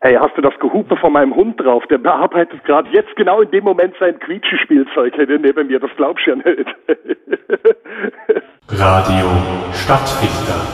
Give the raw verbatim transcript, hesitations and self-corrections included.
Hey, hast du das Gehupe von meinem Hund drauf? Der bearbeitet gerade jetzt genau in dem Moment sein Quietschespielzeug neben mir. Das glaubst du ja nicht. Radio Stadtfilter.